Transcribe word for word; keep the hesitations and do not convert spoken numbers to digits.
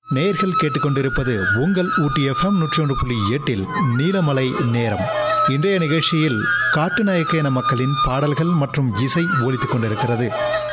நேயர்கள் கேட்டுக்கொண்டிருப்பது உங்கள் ஊட்டி எஃப்எம் நூற்றி ஒன்று புள்ளி எட்டில் நீலமலை நேரம். இன்றைய நிகழ்ச்சியில் காட்டுநாயக்க இன மக்களின் பாடல்கள் மற்றும் இசை ஒலித்துக் கொண்டிருக்கிறது.